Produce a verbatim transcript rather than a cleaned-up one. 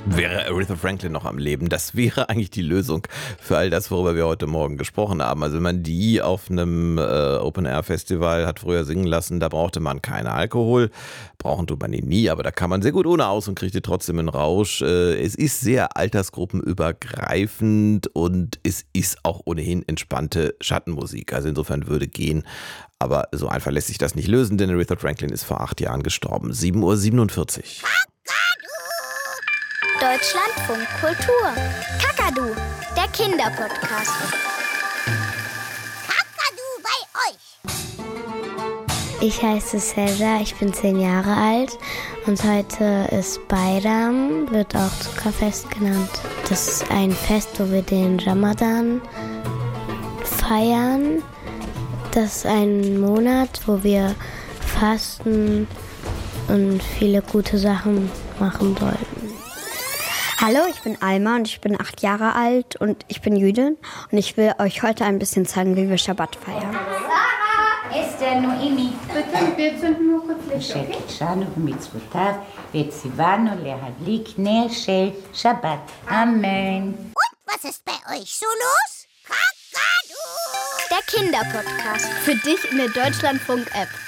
Wäre Aretha Franklin noch am Leben, das wäre eigentlich die Lösung für all das, worüber wir heute Morgen gesprochen haben. Also wenn man die auf einem äh, Open-Air-Festival hat früher singen lassen, da brauchte man keinen Alkohol. Brauchen tut man ihn nie, aber da kann man sehr gut ohne aus und kriegt ihr trotzdem einen Rausch. Äh, es ist sehr altersgruppenübergreifend und es ist auch ohnehin entspannte Schattenmusik. Also insofern würde gehen. Aber so einfach lässt sich das nicht lösen, denn Aretha Franklin ist vor acht Jahren gestorben. sieben Uhr siebenundvierzig. Deutschlandfunk Kultur. Kakadu, der Kinderpodcast. Kakadu bei euch. Ich heiße Seja, ich bin zehn Jahre alt und heute ist Bayram, wird auch Zuckerfest genannt. Das ist ein Fest, wo wir den Ramadan feiern. Das ist ein Monat, wo wir fasten und viele gute Sachen machen sollten. Hallo, ich bin Alma und ich bin acht Jahre alt und ich bin Jüdin und ich will euch heute ein bisschen zeigen, wie wir Schabbat feiern. Sarah, Esther, Noemi. Wir zünden nur kurz Licht, okay? ושקדשנו במצוותיו וציוונו להדליק נר של שבת. אמן. Und was ist bei euch so los? Kakadu, der Kinderpodcast. Für dich in der Deutschlandfunk-App.